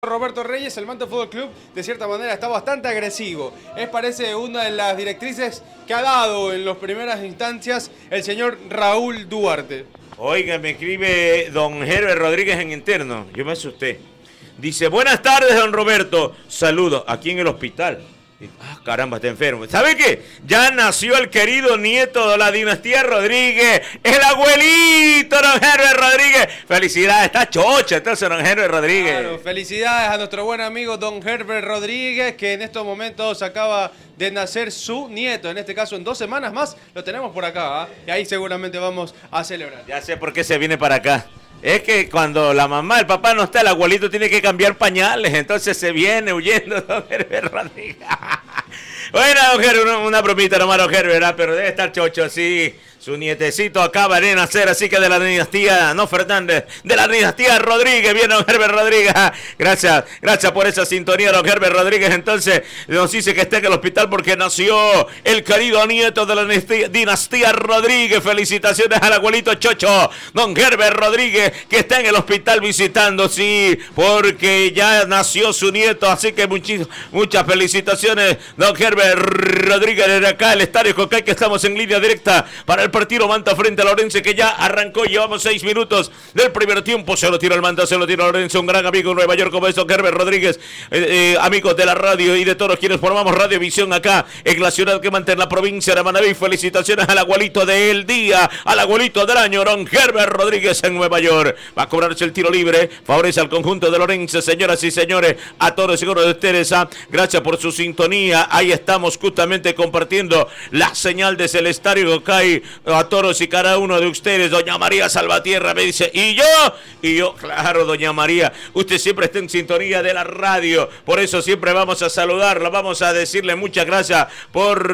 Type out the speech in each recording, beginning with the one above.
Roberto Reyes, el Manta Fútbol Club, de cierta manera está bastante agresivo. Parece una de las directrices que ha dado en las primeras instancias el señor Raúl Duarte. Oiga, me escribe don Herbert Rodríguez en interno. Yo me asusté. Dice, buenas tardes, don Roberto. Saludos, aquí en el hospital. Caramba, está enfermo. ¿Sabe qué? Ya nació el querido nieto de la dinastía Rodríguez, el abuelito don Herbert Rodríguez. Felicidades, está chocha entonces don Herbert Rodríguez. Claro, felicidades a nuestro buen amigo don Herbert Rodríguez, que en estos momentos acaba de nacer su nieto. En este caso, en 2 semanas más lo tenemos por acá, ¿eh? Y ahí seguramente vamos a celebrar. Ya sé por qué se viene para acá. Es que cuando la mamá, el papá no está, el abuelito tiene que cambiar pañales, entonces se viene huyendo don Herbert Rodríguez. Bueno, don Herbert, una bromita nomás, don Herbert, ¿verdad? Pero debe estar chocho, sí. Su nietecito acaba de nacer, así que de la dinastía, no Fernández, de la dinastía Rodríguez, viene don Herbert Rodríguez. Gracias por esa sintonía, don Herbert Rodríguez. Entonces, nos dice que está en el hospital porque nació el querido nieto de la dinastía Rodríguez. Felicitaciones al abuelito chocho, don Herbert Rodríguez, que está en el hospital visitando, sí, porque ya nació su nieto. Así que muchas felicitaciones, don Herbert Rodríguez, desde acá, el Estadio Cocay, que estamos en línea directa para el partido Manta frente a Lorense, que ya arrancó. Llevamos 6 minutos del primer tiempo. Se lo tira el Manta, se lo tira Lorense, un gran amigo en Nueva York como es don Herbert Rodríguez, amigos de la radio y de todos quienes formamos Radiovisión acá en la ciudad que mantiene la provincia de Manabí. Felicitaciones al abuelito del día, al abuelito del año, don Herbert Rodríguez en Nueva York. Va a cobrarse el tiro libre, favorece al conjunto de Lorense. Señoras y señores, a todos y todos de ustedes, gracias por su sintonía. Ahí estamos justamente compartiendo la señal desde el Estadio Cocay a todos y cada uno de ustedes. Doña María Salvatierra me dice, ¿y yo? Claro, doña María, usted siempre está en sintonía de la radio, por eso siempre vamos a saludarla, vamos a decirle muchas gracias por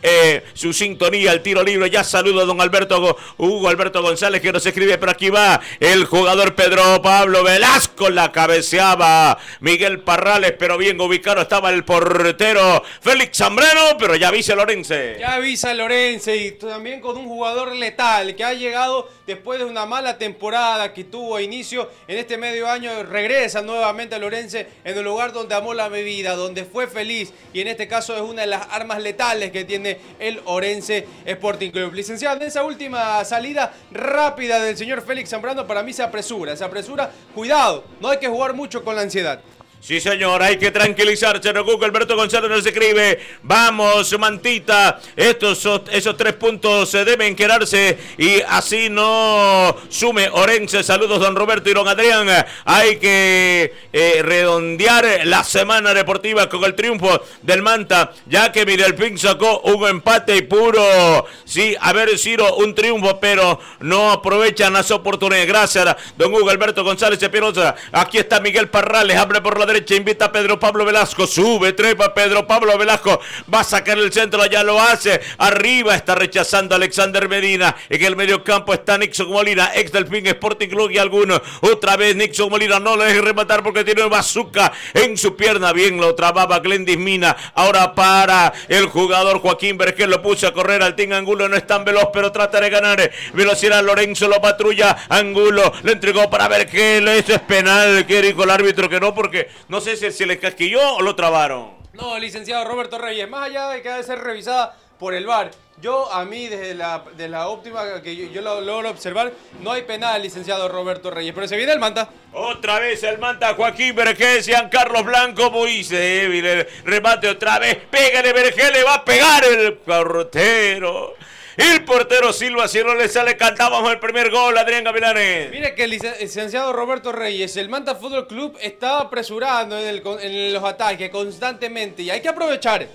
su sintonía. El tiro libre, ya saludo a don Hugo Alberto González, que nos escribe, pero aquí va el jugador Pedro Pablo Velasco, la cabeceaba Miguel Parrales, pero bien ubicado estaba el portero Félix Zambrano, pero ya avisa Lorense. Ya avisa Lorense, y también con un jugador letal que ha llegado después de una mala temporada que tuvo a inicio en este medio año. Regresa nuevamente a Lorense en el lugar donde amó la vida, donde fue feliz, y en este caso es una de las armas letales que tiene el Orense Sporting Club. Licenciado, en esa última salida rápida del señor Félix Zambrano, para mí se apresura, cuidado, no hay que jugar mucho con la ansiedad. Sí, señor, hay que tranquilizarse. Hugo Alberto González nos escribe, vamos, Mantita, esos 3 puntos se deben quedarse y así no sume Orense. Saludos, don Roberto y don Adrián. Hay que redondear la semana deportiva con el triunfo del Manta, ya que Miguel Pin sacó un empate y puro, sí, haber sido un triunfo, pero no aprovechan las oportunidades. Gracias, don Hugo Alberto González Espinosa. Aquí está Miguel Parrales, habla por la derecha, invita a Pedro Pablo Velasco, sube, trepa Pedro Pablo Velasco, va a sacar el centro, ya lo hace, arriba está rechazando Alexander Medina, en el medio campo está Nixon Molina, ex Delfín Sporting Club y alguno, otra vez Nixon Molina, no le deje rematar porque tiene bazooka en su pierna, bien lo trababa Glendis Mina, ahora para el jugador Joaquín Vergel, lo puso a correr al Team Angulo, no es tan veloz, pero trata de ganar velocidad. Lorenzo lo patrulla, Angulo le entregó para Vergel, eso es penal, que dijo el árbitro que no, porque no sé si se le casquilló o lo trabaron. No, licenciado Roberto Reyes, más allá de que ha de ser revisada por el VAR, a mí desde la óptima que yo lo logro observar, no hay penal, licenciado Roberto Reyes, pero se viene el Manta. Otra vez el Manta, Joaquín Vergel, Giancarlo Blanco, muy débil el remate otra vez, pégale Vergel, le va a pegar el portero. El portero Silva, si no le sale, cantábamos el primer gol, Adrián Gavilanes. Mire que el licenciado Roberto Reyes, el Manta Fútbol Club está apresurando en los ataques constantemente y hay que aprovechar.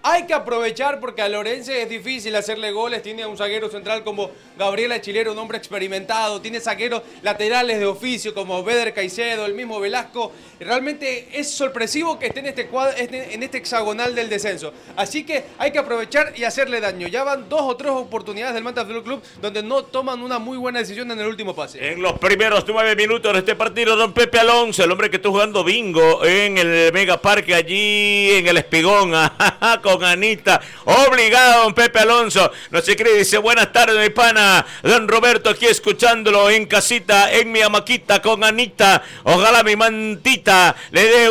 Porque a Lorense es difícil hacerle goles. Tiene un zaguero central como Gabriela Chilero, un hombre experimentado. Tiene zagueros laterales de oficio como Beder Caicedo, el mismo Velasco. Realmente es sorpresivo que esté en este hexagonal del descenso. Así que hay que aprovechar y hacerle daño. Ya van 2 o 3 oportunidades del Manta Fútbol Club donde no toman una muy buena decisión en el último pase. En los primeros 9 minutos de este partido, don Pepe Alonso, el hombre que está jugando bingo en el Mega Parque allí en el Espigón, con con Anita. Obligado, don Pepe Alonso. No se cree, dice, buenas tardes, mi pana. Don Roberto, aquí escuchándolo en casita, en mi hamaquita con Anita. Ojalá mi mantita le dé